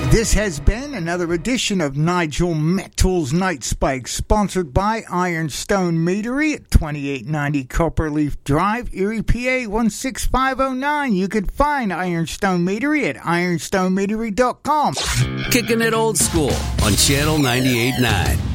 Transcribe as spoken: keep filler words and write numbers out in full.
This has been another edition of Nigel Metal's Night Spikes, sponsored by Ironstone Meadery at twenty-eight ninety Copperleaf Drive, Erie, P A one six five oh nine. You can find Ironstone Meadery at ironstone meadery dot com. Kicking it old school on Channel ninety-eight point nine.